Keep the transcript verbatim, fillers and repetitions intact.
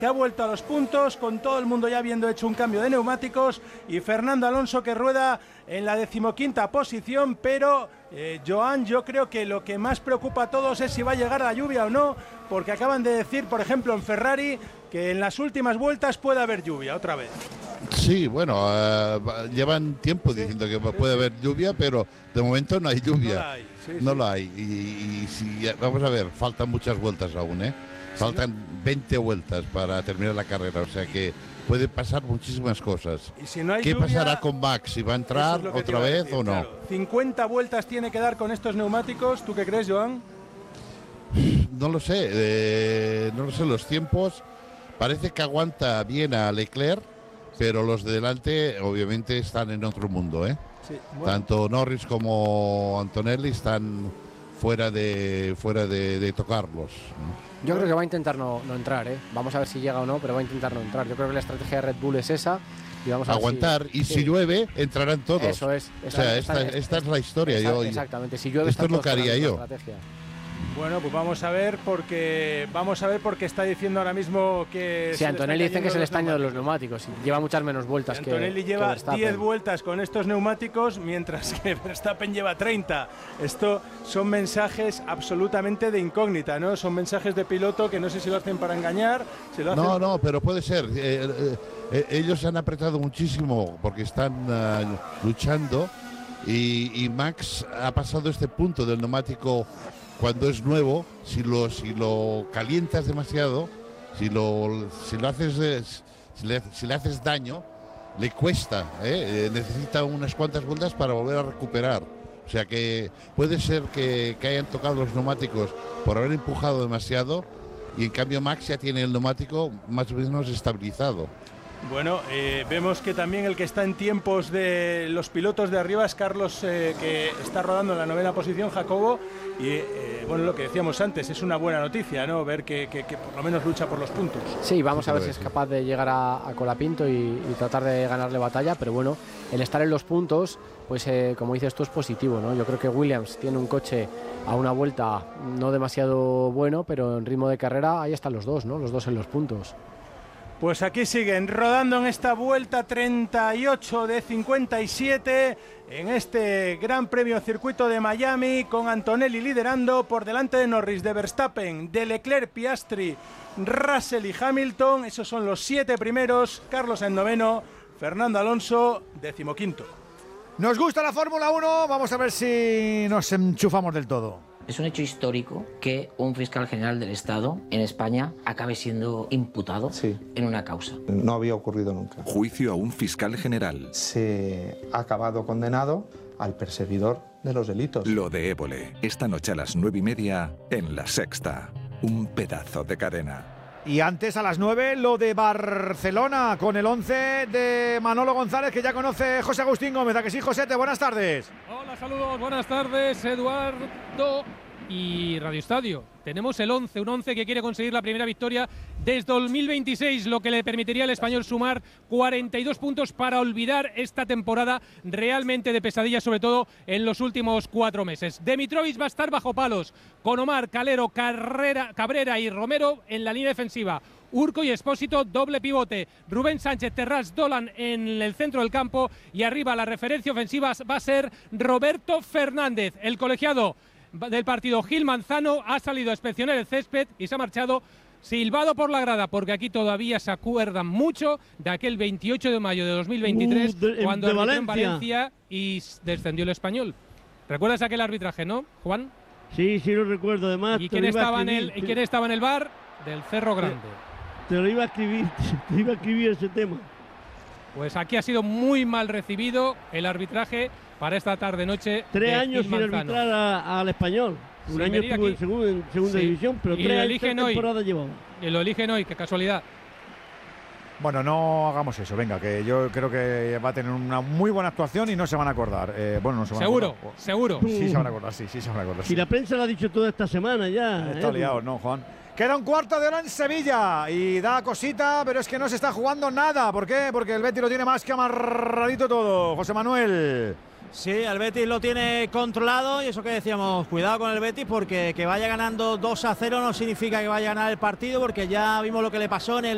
que ha vuelto a los puntos, con todo el mundo ya habiendo hecho un cambio de neumáticos, y Fernando Alonso que rueda en la decimoquinta posición, pero eh, Joan, yo creo que lo que más preocupa a todos es si va a llegar la lluvia o no, porque acaban de decir, por ejemplo, en Ferrari, que en las últimas vueltas puede haber lluvia otra vez. Sí, bueno, uh, llevan tiempo sí, diciendo que sí, puede sí. haber lluvia, pero de momento no hay lluvia. No la hay. Sí, no sí. la hay. Y, y si, vamos a ver, faltan muchas vueltas aún, ¿eh? Faltan sí, no. veinte vueltas para terminar la carrera, o sea que puede pasar muchísimas cosas. ¿Y si no hay ¿Qué lluvia, pasará con Max? ¿Si va a entrar es otra vez decir, o no? Claro. cincuenta vueltas tiene que dar con estos neumáticos. ¿Tú qué crees, Joan? No lo sé, eh, no lo sé, los tiempos. Parece que aguanta bien a Leclerc, pero los de delante obviamente están en otro mundo, ¿eh? Sí, bueno. Tanto Norris como Antonelli están fuera de fuera de, de tocarlos. Yo creo que va a intentar no, no entrar, ¿eh? Vamos a ver si llega o no, pero va a intentar no entrar. Yo creo que la estrategia de Red Bull es esa. Y vamos a aguantar, si, y sí. si llueve, entrarán todos. Eso es. O sea, esta, esta, esta es la historia. Esta, yo, exactamente, si llueve, esto es lo que haría yo. Bueno, pues vamos a ver porque vamos a ver porque está diciendo ahora mismo que... Sí, Antonelli dice que es el estaño de los neumáticos y lleva muchas menos vueltas que Antonelli lleva diez vueltas con estos neumáticos, mientras que Verstappen lleva treinta. Esto son mensajes absolutamente de incógnita, ¿no? Son mensajes de piloto que no sé si lo hacen para engañar, si lo hacen... No, no, pero puede ser. Eh, eh, eh, ellos se han apretado muchísimo porque están uh, luchando y, y Max ha pasado este punto del neumático. Cuando es nuevo, si lo, si lo calientas demasiado, si lo, si lo haces, eh, si, le, si le haces daño, le cuesta, ¿eh? Eh, necesita unas cuantas vueltas para volver a recuperar. O sea que puede ser que, que hayan tocado los neumáticos por haber empujado demasiado y en cambio Max ya tiene el neumático más o menos estabilizado. Bueno, eh, vemos que también el que está en tiempos de los pilotos de arriba es Carlos, eh, que está rodando en la novena posición, Jacobo, y eh, bueno, lo que decíamos antes, es una buena noticia, ¿no? Ver que, que, que por lo menos lucha por los puntos. Sí, vamos a ver si es capaz de llegar a, a Colapinto y, y tratar de ganarle batalla, pero bueno, el estar en los puntos, pues eh, como dices tú, es positivo, ¿no? Yo creo que Williams tiene un coche a una vuelta no demasiado bueno, pero en ritmo de carrera ahí están los dos, ¿no? Los dos en los puntos. Pues aquí siguen rodando en esta vuelta treinta y ocho de cincuenta y siete en este Gran Premio Circuito de Miami, con Antonelli liderando por delante de Norris, de Verstappen, de Leclerc, Piastri, Russell y Hamilton. Esos son los siete primeros. Carlos en noveno, Fernando Alonso decimoquinto. Nos gusta la Fórmula uno, vamos a ver si nos enchufamos del todo. Es un hecho histórico que un fiscal general del Estado en España acabe siendo imputado sí. en una causa. No había ocurrido nunca. Juicio a un fiscal general. Se ha acabado condenado al perseguidor de los delitos. Lo de Évole, esta noche a las nueve y media en La Sexta. Un pedazo de cadena. Y antes, a las nueve, lo de Barcelona, con el once de Manolo González, que ya conoce José Agustín Gómez. ¿A que sí, Josete? Buenas tardes. Hola, saludos, buenas tardes, Eduardo y Radio Estadio. Tenemos el once, un once que quiere conseguir la primera victoria desde dos mil veintiséis, lo que le permitiría al español sumar cuarenta y dos puntos para olvidar esta temporada realmente de pesadilla, sobre todo en los últimos cuatro meses. Dimitrovic va a estar bajo palos, con Omar, Calero, Carrera, Cabrera y Romero en la línea defensiva. Urco y Espósito, doble pivote. Rubén Sánchez, Terrás, Dolan en el centro del campo. Y arriba la referencia ofensiva va a ser Roberto Fernández. El colegiado del partido, Gil Manzano, ha salido a inspeccionar el césped y se ha marchado silbado por la grada, porque aquí todavía se acuerdan mucho de aquel veintiocho de mayo de dos mil veintitrés, uh, de, cuando de Valencia. en Valencia y descendió el Español. ¿Recuerdas aquel arbitraje, no, Juan? Sí, sí lo recuerdo, además. ¿Y quién estaba en el, ¿y quién estaba en el bar? Del Cerro Grande. Te, te lo iba a escribir, te iba a escribir ese tema. Pues aquí ha sido muy mal recibido el arbitraje para esta tarde-noche. Tres años sin arbitrar a, al Español. Un sin año estuvo en, segun, en segunda sí. división, pero y tres, lo tres temporadas llevaba. Y lo eligen hoy, qué casualidad. Bueno, no hagamos eso, venga, que yo creo que va a tener una muy buena actuación y no se van a acordar. Eh, bueno, no se van seguro, a acordar. Seguro, seguro. Sí se van a acordar, sí, sí se van a acordar. Si sí. La prensa lo ha dicho toda esta semana ya. Está eh, liado, ¿no, Juan? Queda un cuarto de hora en Sevilla y da cosita, pero es que no se está jugando nada. ¿Por qué? Porque el Betis lo tiene más que amarradito todo. José Manuel. Sí, el Betis lo tiene controlado y eso que decíamos, cuidado con el Betis porque que vaya ganando dos a cero no significa que vaya a ganar el partido, porque ya vimos lo que le pasó en el